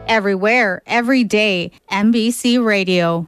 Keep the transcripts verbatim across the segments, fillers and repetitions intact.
Everywhere, every day. N B C Radio.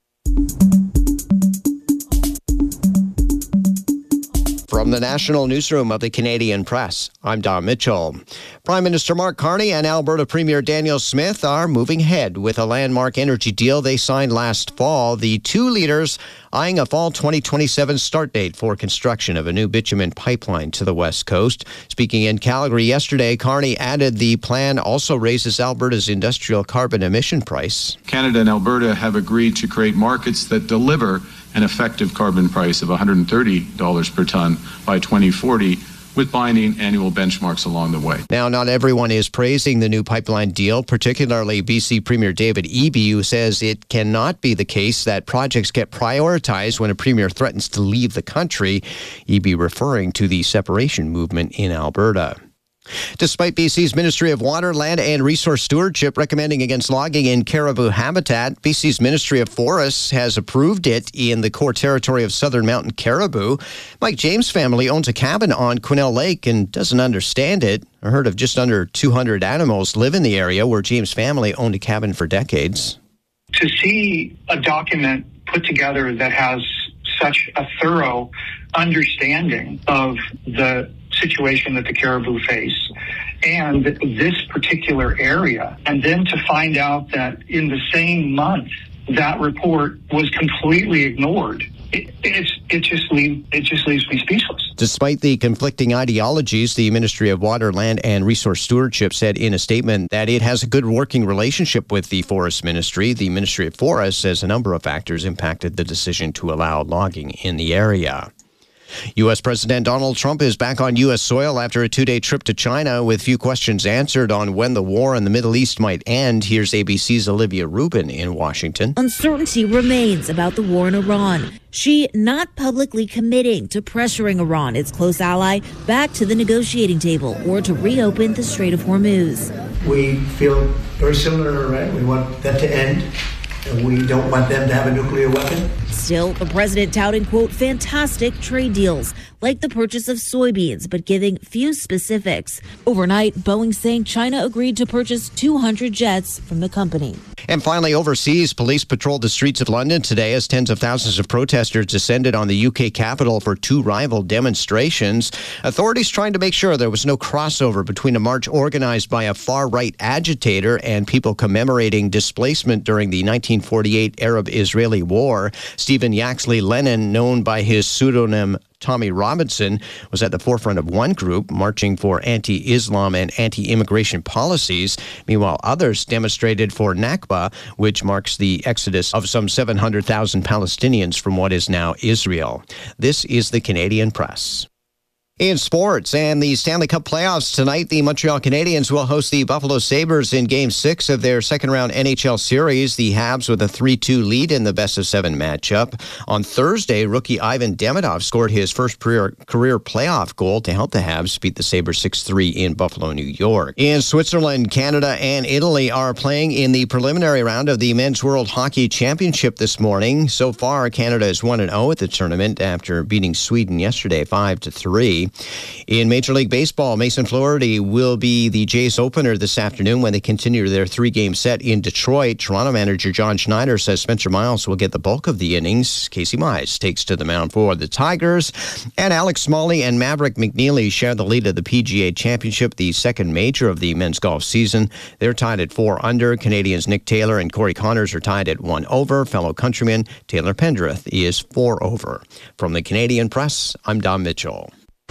From the National Newsroom of the Canadian Press, I'm Don Mitchell. Prime Minister Mark Carney and Alberta Premier Danielle Smith are moving ahead with a landmark energy deal they signed last fall. The two leaders eyeing a fall twenty twenty-seven start date for construction of a new bitumen pipeline to the West Coast. Speaking in Calgary yesterday, Carney added the plan also raises Alberta's industrial carbon emission price. Canada and Alberta have agreed to create markets that deliver an effective carbon price of one hundred thirty dollars per tonne by twenty forty, with binding annual benchmarks along the way. Now, not everyone is praising the new pipeline deal, particularly B C Premier David Eby, who says it cannot be the case that projects get prioritized when a premier threatens to leave the country, Eby referring to the separation movement in Alberta. Despite B C's Ministry of Water, Land and Resource Stewardship recommending against logging in caribou habitat, B C's Ministry of Forests has approved it in the core territory of southern mountain caribou. Mike James' family owns a cabin on Quesnel Lake and doesn't understand it. A herd of just under two hundred animals live in the area where James' family owned a cabin for decades. To see a document put together that has such a thorough understanding of the situation that the caribou face and this particular area, and then to find out that in the same month that report was completely ignored, it, it's, it just leave, it just leaves me speechless. Despite the conflicting ideologies, the Ministry of Water, Land and Resource Stewardship said in a statement that it has a good working relationship with the Forest Ministry. The Ministry of Forests says a number of factors impacted the decision to allow logging in the area. U S. President Donald Trump is back on U S soil after a two-day trip to China with few questions answered on when the war in the Middle East might end. Here's A B C's Olivia Rubin in Washington. Uncertainty remains about the war in Iran. Xi not publicly committing to pressuring Iran, its close ally, back to the negotiating table or to reopen the Strait of Hormuz. We feel very similar to Iran. We want that to end. And we don't want them to have a nuclear weapon. Still, the president touting, quote, fantastic trade deals, like the purchase of soybeans, but giving few specifics. Overnight, Boeing saying China agreed to purchase two hundred jets from the company. And finally, overseas, police patrolled the streets of London today as tens of thousands of protesters descended on the U K capital for two rival demonstrations. Authorities trying to make sure there was no crossover between a march organized by a far-right agitator and people commemorating displacement during the nineteen forty-eight Arab-Israeli War. Stephen Yaxley Lennon, known by his pseudonym Tommy Robinson, was at the forefront of one group marching for anti-Islam and anti-immigration policies. Meanwhile, others demonstrated for Nakba, which marks the exodus of some seven hundred thousand Palestinians from what is now Israel. This is the Canadian Press. In sports and the Stanley Cup playoffs tonight, the Montreal Canadiens will host the Buffalo Sabres in Game six of their second-round N H L series. The Habs with a three two lead in the best-of-seven matchup. On Thursday, rookie Ivan Demidov scored his first career, career playoff goal to help the Habs beat the Sabres six three in Buffalo, New York. In Switzerland, Canada and Italy are playing in the preliminary round of the Men's World Hockey Championship this morning. So far, Canada is one and oh at the tournament after beating Sweden yesterday five to three. In Major League Baseball, Mason Flaherty will be the Jays opener this afternoon when they continue their three-game set in Detroit. Toronto manager John Schneider says Spencer Miles will get the bulk of the innings. Casey Mize takes to the mound for the Tigers. And Alex Smalley and Maverick McNeely share the lead of the P G A Championship, the second major of the men's golf season. They're tied at four under. Canadians Nick Taylor and Corey Connors are tied at one over. Fellow countryman Taylor Pendrith is four over. From the Canadian Press, I'm Don Mitchell.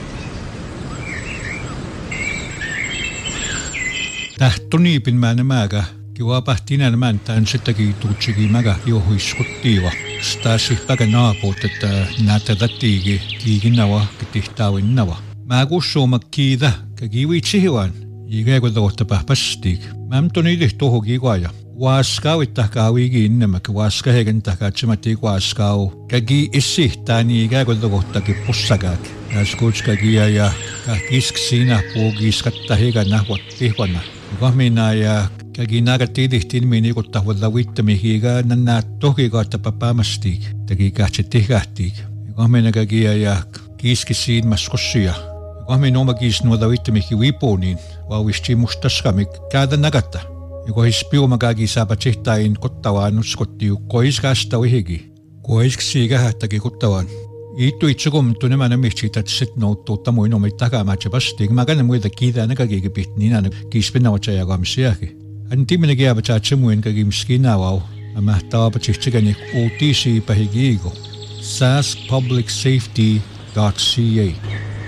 Tähtoniipin määnä kiva pähtinä määntään sitäkin tuutsikin mäkä johuiskuttiiva. Stasi päkä naapuut, että näitä tätiikin kiikinnävä, kitihtävinnävä. Mä kussuuma kiitä, kivitsihivan, ikä kun tohta pähpästiik. Mämtoni tihtohu kiikoja. Waaskaavittaa kaaviikin innemmäkin, waaskahekentää katsomatiin waaskaavu. Käki issihtäni ikä kun tohtakin pussakaakin. Ja skutskakin ja kisksinä puukiskatta heikä nähvotihvana. Kahmina ja käki nääkätiitihtiin miin ikuttahvalla viittamihiikä nää toki kautta päämästiik. Teki kähtsitihkähtiik. Kahmina käki ja kiskisiin maskossia. Kahmin oma kiis nuolta viittamihi vipuuniin. Vauvistiin mustaskamik käydä näkättä. Iko hispiu magagi sapachihtain kottawan uskottiu koiskastawihigi. Koiksiga hattagi kottawan. Itu itsukum tunemana michitat sit no totamuin omitaka machapastig magana muida kida nagagi pitnina kispina wachayagamsiaki. Antimina giabachachimuin kagimskinawaw amahtawa pachichigani utisi pahigigo. sask public safety dot c a.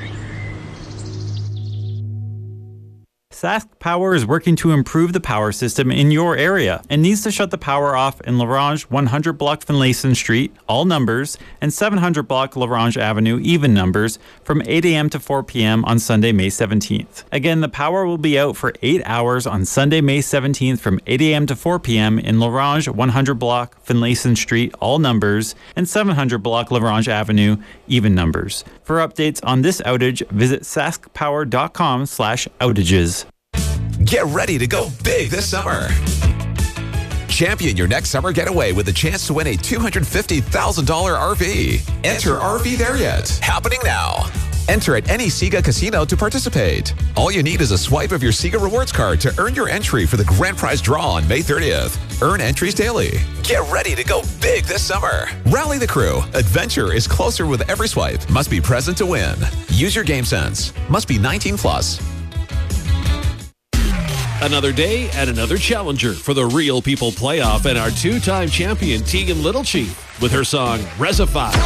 Sask Power is working to improve the power system in your area and needs to shut the power off in Larange one hundred block Finlayson Street, all numbers, and seven hundred block Larange Avenue, even numbers, from eight a.m. to four p.m. on Sunday, May seventeenth. Again, the power will be out for eight hours on Sunday, May seventeenth from eight a.m. to four p.m. in Larange one hundred block Finlayson Street, all numbers, and seven hundred block Larange Avenue, even numbers. For updates on this outage, visit sask power dot com slash outages. Get ready to go big this summer. Champion your next summer getaway with a chance to win a two hundred fifty thousand dollars R V. Enter R V There Yet, happening now. Enter at any Sega casino to participate. All you need is a swipe of your Sega rewards card to earn your entry for the grand prize draw on May thirtieth. Earn entries daily. Get ready to go big this summer. Rally the crew. Adventure is closer with every swipe. Must be present to win. Use your game sense. Must be nineteen plus. Another day and another challenger for the Real People Playoff and our two-time champion Tegan Littlechief with her song Resify.